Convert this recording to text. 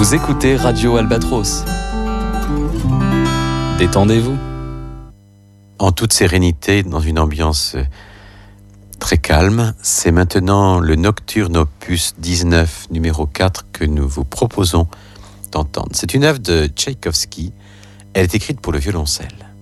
Vous écoutez Radio Albatros. Détendez-vous. En toute sérénité, dans une ambiance très calme, c'est maintenant le Nocturne opus 19, numéro 4, que nous vous proposons d'entendre. C'est une œuvre de Tchaïkovski. Elle est écrite pour le violoncelle.